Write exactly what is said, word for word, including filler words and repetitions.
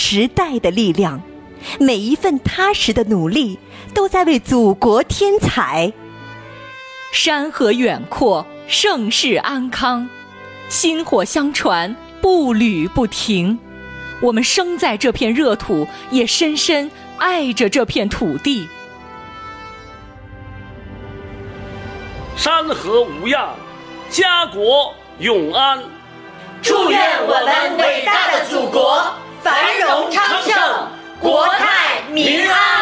时代的力量，每一份踏实的努力都在为祖国添彩。 山河远阔，盛世安康，薪火相传，步履不停。我们生在这片热土，也深深爱着这片土地。 山河无恙，家国永安。 祝愿我们伟大的祖国繁荣昌盛，国泰民安。